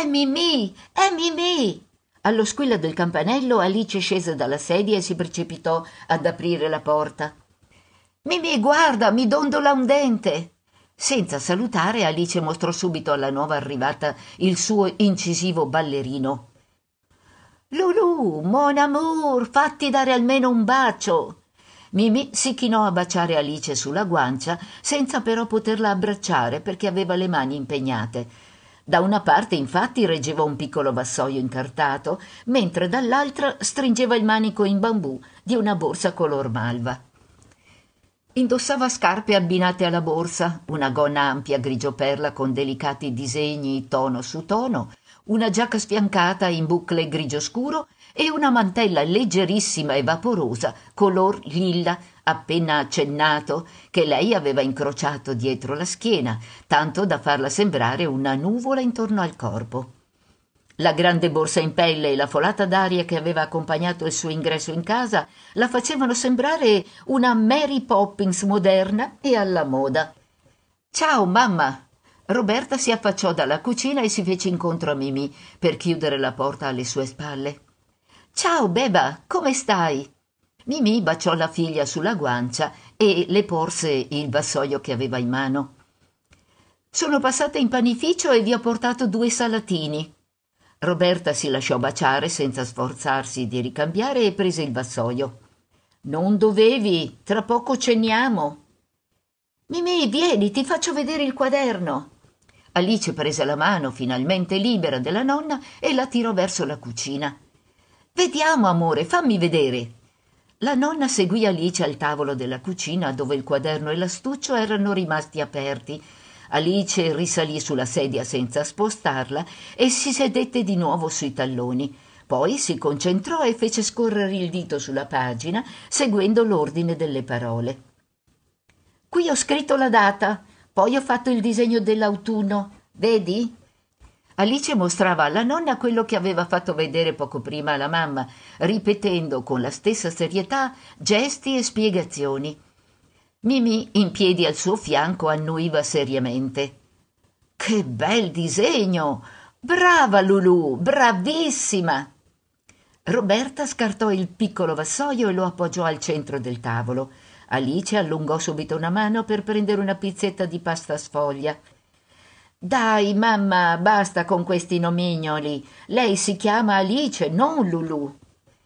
Mimì! È Mimì!» Allo squillo del campanello Alice scese dalla sedia e si precipitò ad aprire la porta. «Mimì, guarda, mi dondola un dente!» Senza salutare, Alice mostrò subito alla nuova arrivata il suo incisivo ballerino. «Lulù, mon amour, fatti dare almeno un bacio!» Mimì si chinò a baciare Alice sulla guancia, senza però poterla abbracciare perché aveva le mani impegnate. Da una parte, infatti, reggeva un piccolo vassoio incartato, mentre dall'altra stringeva il manico in bambù di una borsa color malva. Indossava scarpe abbinate alla borsa, una gonna ampia grigio perla con delicati disegni tono su tono, una giacca sfiancata in bucle grigio scuro e una mantella leggerissima e vaporosa color lilla appena accennato che lei aveva incrociato dietro la schiena, tanto da farla sembrare una nuvola intorno al corpo. La grande borsa in pelle e la folata d'aria che aveva accompagnato il suo ingresso in casa la facevano sembrare una Mary Poppins moderna e alla moda. «Ciao, mamma!» Roberta si affacciò dalla cucina e si fece incontro a Mimì per chiudere la porta alle sue spalle. «Ciao, beba, come stai?» Mimì baciò la figlia sulla guancia e le porse il vassoio che aveva in mano. «Sono passata in panificio e vi ho portato 2 salatini». Roberta si lasciò baciare senza sforzarsi di ricambiare e prese il vassoio. «Non dovevi, tra poco ceniamo». «Mimì, vieni, ti faccio vedere il quaderno». Alice prese la mano, finalmente libera della nonna, e la tirò verso la cucina. «Vediamo, amore, fammi vedere». La nonna seguì Alice al tavolo della cucina dove il quaderno e l'astuccio erano rimasti aperti. Alice risalì sulla sedia senza spostarla e si sedette di nuovo sui talloni. Poi si concentrò e fece scorrere il dito sulla pagina, seguendo l'ordine delle parole. «Qui ho scritto la data, poi ho fatto il disegno dell'autunno. Vedi?» Alice mostrava alla nonna quello che aveva fatto vedere poco prima alla mamma, ripetendo con la stessa serietà gesti e spiegazioni. Mimì, in piedi al suo fianco, annuiva seriamente. «Che bel disegno! Brava Lulù, bravissima!» Roberta scartò il piccolo vassoio e lo appoggiò al centro del tavolo. Alice allungò subito una mano per prendere una pizzetta di pasta sfoglia. «Dai, mamma, basta con questi nomignoli. Lei si chiama Alice, non Lulù».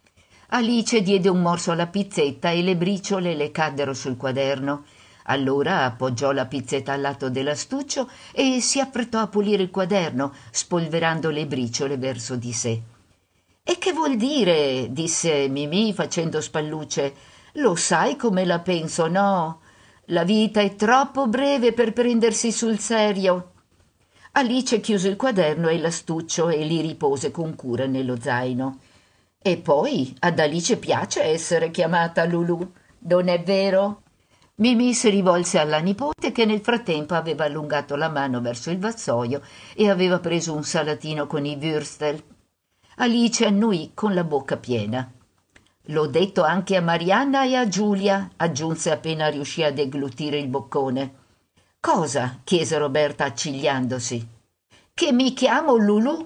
Alice diede un morso alla pizzetta e le briciole le caddero sul quaderno. Allora appoggiò la pizzetta al lato dell'astuccio e si affrettò a pulire il quaderno, spolverando le briciole verso di sé. «E che vuol dire?» disse Mimì facendo spallucce. «Lo sai come la penso, no? La vita è troppo breve per prendersi sul serio». Alice chiuse il quaderno e l'astuccio e li ripose con cura nello zaino. «E poi ad Alice piace essere chiamata Lulù, non è vero?» Mimì si rivolse alla nipote che nel frattempo aveva allungato la mano verso il vassoio e aveva preso un salatino con i würstel. Alice annuì con la bocca piena. «L'ho detto anche a Marianna e a Giulia», aggiunse appena riuscì a deglutire il boccone. «Cosa?» chiese Roberta accigliandosi. «Che mi chiamo Lulù».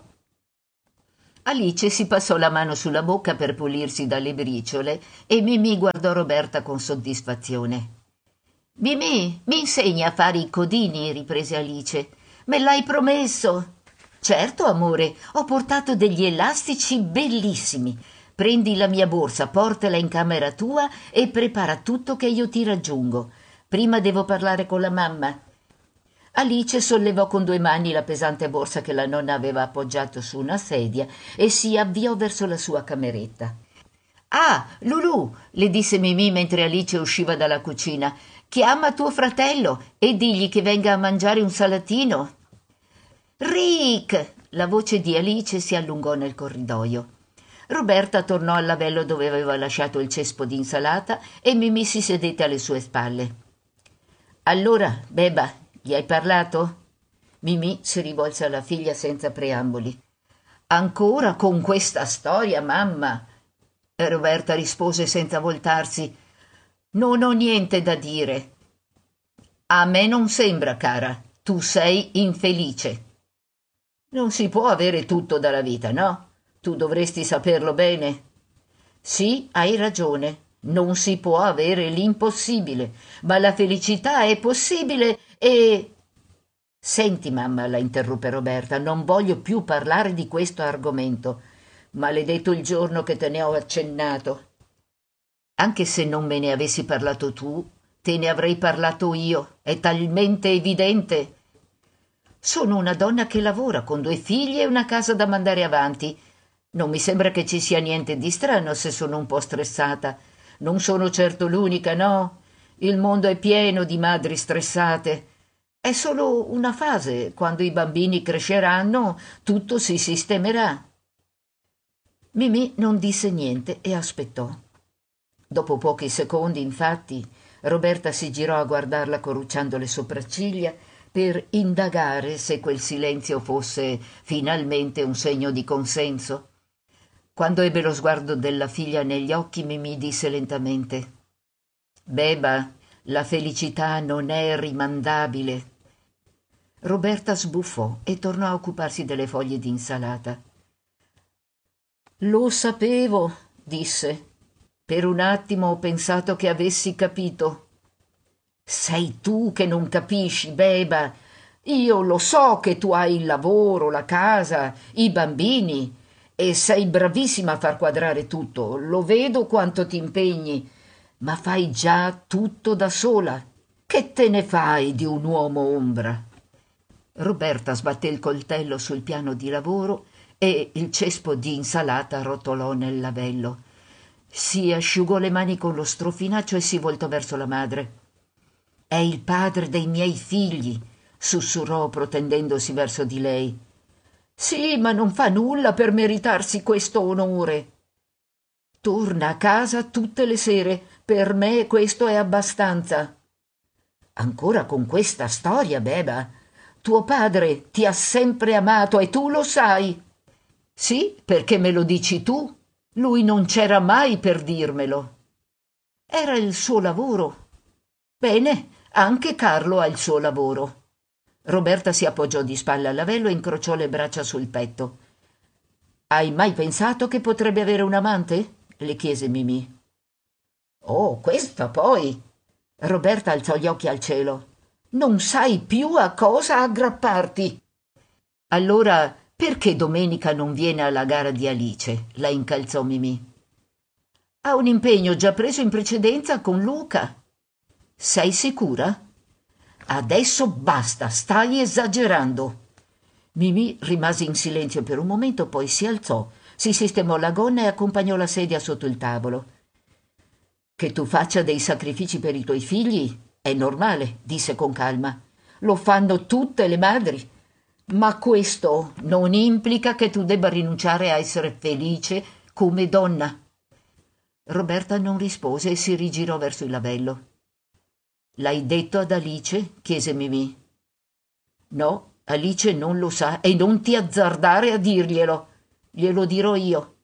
Alice si passò la mano sulla bocca per pulirsi dalle briciole e Mimì guardò Roberta con soddisfazione. «Mimì, mi insegni a fare i codini?» riprese Alice. «Me l'hai promesso?» «Certo, amore, ho portato degli elastici bellissimi. Prendi la mia borsa, portala in camera tua e prepara tutto che io ti raggiungo. Prima devo parlare con la mamma». Alice sollevò con 2 mani la pesante borsa che la nonna aveva appoggiato su una sedia e si avviò verso la sua cameretta. «Ah, Lulù!» le disse Mimì mentre Alice usciva dalla cucina. «Chiama tuo fratello e digli che venga a mangiare un salatino». «Rick!» La voce di Alice si allungò nel corridoio. Roberta tornò al lavello dove aveva lasciato il cespo di insalata e Mimì si sedette alle sue spalle. «Allora, beba, gli hai parlato?» Mimì si rivolse alla figlia senza preamboli. «Ancora con questa storia, mamma?» Roberta rispose senza voltarsi. «Non ho niente da dire». «A me non sembra, cara. Tu sei infelice». Non si può avere tutto dalla vita, no? Tu dovresti saperlo bene. Sì, hai ragione. Non si può avere l'impossibile, ma la felicità è possibile e... Senti, mamma, la interruppe Roberta, non voglio più parlare di questo argomento. Maledetto il giorno che te ne ho accennato. Anche se non me ne avessi parlato tu, te ne avrei parlato io. È talmente evidente. Sono una donna che lavora con 2 figli e una casa da mandare avanti. Non mi sembra che ci sia niente di strano se sono un po' stressata. Non sono certo l'unica, no? Il mondo è pieno di madri stressate. È solo una fase. Quando i bambini cresceranno, tutto si sistemerà. Mimì non disse niente e aspettò. Dopo pochi secondi, infatti, Roberta si girò a guardarla corrucciando le sopracciglia per indagare se quel silenzio fosse finalmente un segno di consenso. Quando ebbe lo sguardo della figlia negli occhi, Mimì disse lentamente: «Beba, la felicità non è rimandabile». Roberta sbuffò e tornò a occuparsi delle foglie di insalata. «Lo sapevo», disse. «Per un attimo ho pensato che avessi capito». «Sei tu che non capisci, Beba. Io lo so che tu hai il lavoro, la casa, i bambini e sei bravissima a far quadrare tutto. Lo vedo quanto ti impegni, ma fai già tutto da sola. Che te ne fai di un uomo ombra?» Roberta sbatté il coltello sul piano di lavoro e il cespo di insalata rotolò nel lavello. Si asciugò le mani con lo strofinaccio e si voltò verso la madre. «È il padre dei miei figli», sussurrò protendendosi verso di lei. «Sì, ma non fa nulla per meritarsi questo onore. Torna a casa tutte le sere, per me questo è abbastanza». «Ancora con questa storia, Beba? Tuo padre ti ha sempre amato e tu lo sai». «Sì, perché me lo dici tu. Lui non c'era mai per dirmelo. Era il suo lavoro. Bene, anche Carlo ha il suo lavoro». Roberta si appoggiò di spalle al lavello e incrociò le braccia sul petto. «Hai mai pensato che potrebbe avere un amante?» le chiese Mimì. «Oh, questa poi!» Roberta alzò gli occhi al cielo. «Non sai più a cosa aggrapparti!» «Allora, perché domenica non viene alla gara di Alice?» la incalzò Mimì. «Ha un impegno già preso in precedenza con Luca». «Sei sicura?» «Adesso basta, stai esagerando». Mimì rimase in silenzio per un momento, poi si alzò, si sistemò la gonna e accompagnò la sedia sotto il tavolo. «Che tu faccia dei sacrifici per i tuoi figli è normale», disse con calma. «Lo fanno tutte le madri. Ma questo non implica che tu debba rinunciare a essere felice come donna». Roberta non rispose e si rigirò verso il lavello. «L'hai detto ad Alice?» chiese Mimì. «No, Alice non lo sa e non ti azzardare a dirglielo. Glielo dirò io».